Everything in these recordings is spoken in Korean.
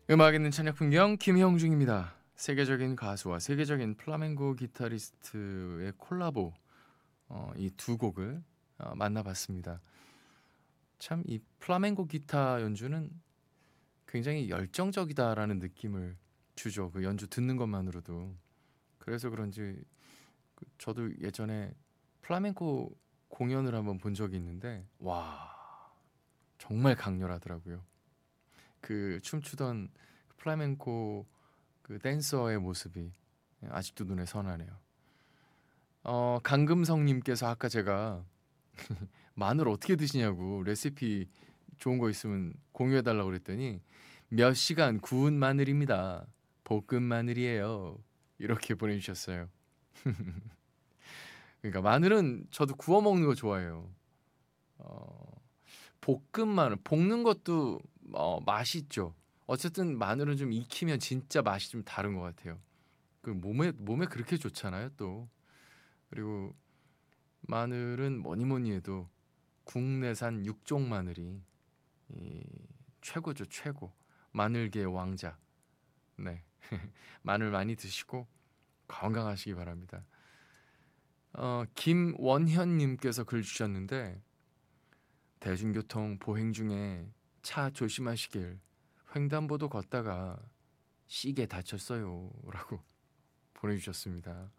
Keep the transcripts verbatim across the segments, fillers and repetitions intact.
음악 있는 저녁 풍경 김형중입니다. 세계적인 가수와 세계적인 플라멩고 기타리스트의 콜라보 어, 이 두 곡을 어, 만나봤습니다. 참 이 플라멩고 기타 연주는 굉장히 열정적이다라는 느낌을 주죠. 그 연주 듣는 것만으로도. 그래서 그런지 그 저도 예전에 플라멩코 공연을 한번 본 적이 있는데 와 정말 강렬하더라고요. 그 춤추던 플라멩코 그 댄서의 모습이 아직도 눈에 선하네요. 어, 강금성님께서 아까 제가 마늘 어떻게 드시냐고 레시피 좋은 거 있으면 공유해달라고 그랬더니 몇 시간 구운 마늘입니다. 볶은 마늘이에요. 이렇게 보내주셨어요. 그러니까 마늘은 저도 구워 먹는 거 좋아해요. 어, 볶은 마늘, 볶는 것도 어, 맛있죠. 어쨌든 마늘은 좀 익히면 진짜 맛이 좀 다른 것 같아요. 그 몸에 몸에 그렇게 좋잖아요, 또. 그리고 마늘은 뭐니 뭐니 해도 국내산 육종 마늘이 이 최고죠, 최고. 마늘계 왕자. 네. 마늘 많이 드시고 건강하시기 바랍니다. 어, 김원현님께서 글 주셨는데 대중교통 보행 중에 차 조심하시길 횡단보도 걷다가 시계 다쳤어요 라고 보내주셨습니다.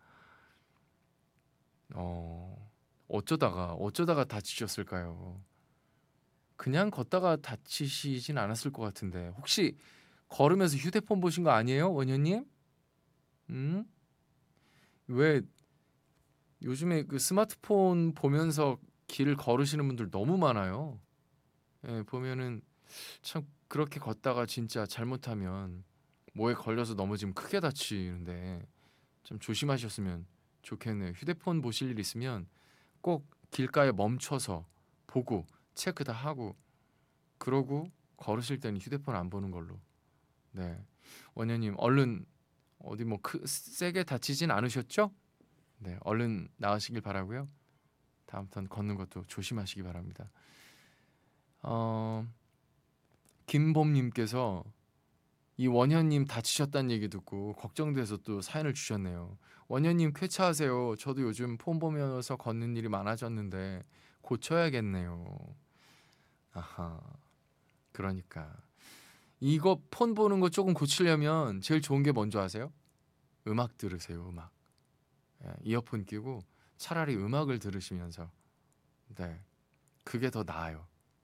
어, 어쩌다가 어쩌다가 다치셨을까요? 그냥 걷다가 다치시진 않았을 것 같은데 혹시 걸으면서 휴대폰 보신 거 아니에요, 원현님? 음? 왜 요즘에 그 스마트폰 보면서 길을 걸으시는 분들 너무 많아요. 예, 보면은 참 그렇게 걷다가 진짜 잘못하면 뭐에 걸려서 넘어지면 크게 다치는데 좀 조심하셨으면 좋겠네요. 휴대폰 보실 일 있으면 꼭 길가에 멈춰서 보고 체크 다 하고 그러고 걸으실 때는 휴대폰 안 보는 걸로. 네, 원현님 얼른 어디 뭐 크, 세게 다치진 않으셨죠? 네, 얼른 나으시길 바라고요. 다음부터는 걷는 것도 조심하시기 바랍니다. 어, 김봄님께서 이 원현님 다치셨다는 얘기 듣고 걱정돼서 또 사연을 주셨네요. 원현님 쾌차하세요. 저도 요즘 폰 보면서 걷는 일이 많아졌는데 고쳐야겠네요. 아하, 그러니까 이거 폰 보는 거 조금 고치려면 제일 좋은 게 뭔지 아세요? 음악 들으세요. 음악. 예, 이어폰 끼고 차라리 음악을 들으시면서 네, 그게 더 나아요.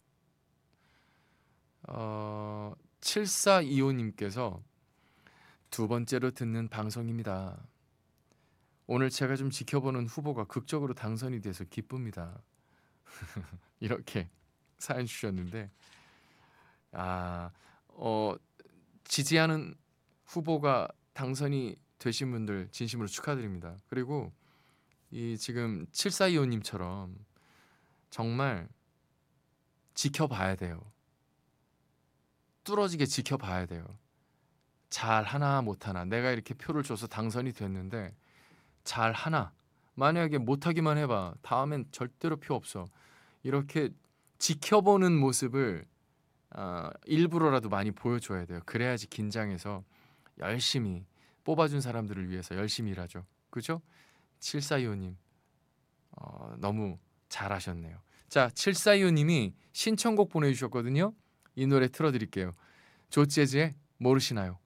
어, 칠사이오님께서 두 번째로 듣는 방송입니다. 오늘 제가 좀 지켜보는 후보가 극적으로 당선이 돼서 기쁩니다. 이렇게 사연 주셨는데 아, 어, 지지하는 후보가 당선이 되신 분들 진심으로 축하드립니다. 그리고 이 지금 칠사이오님처럼 정말 지켜봐야 돼요. 뚫어지게 지켜봐야 돼요. 잘 하나 못하나 내가 이렇게 표를 줘서 당선이 됐는데 잘 하나 만약에 못하기만 해봐 다음엔 절대로 표 없어 이렇게 지켜보는 모습을 어, 일부러라도 많이 보여줘야 돼요. 그래야지 긴장해서 열심히 뽑아준 사람들을 위해서 열심히 일하죠. 그죠? 칠사이오님 어, 너무 잘하셨네요. 자, 칠사이오님이 신청곡 보내주셨거든요. 이 노래 틀어드릴게요. 조재즈의 모르시나요?